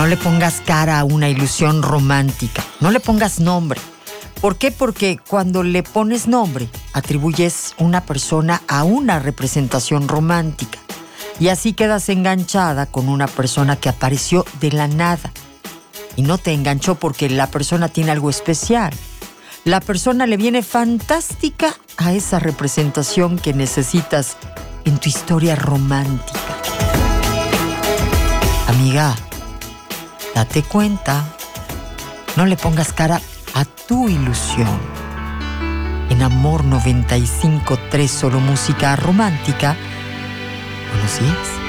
No le pongas cara a una ilusión romántica. No le pongas nombre. ¿Por qué? Porque cuando le pones nombre, atribuyes una persona a una representación romántica. Y así quedas enganchada con una persona que apareció de la nada. Y no te enganchó porque la persona tiene algo especial. La persona le viene fantástica a esa representación que necesitas en tu historia romántica. Amiga, date cuenta. No le pongas cara a tu ilusión. En Amor 95.3, solo música romántica. Buenos días.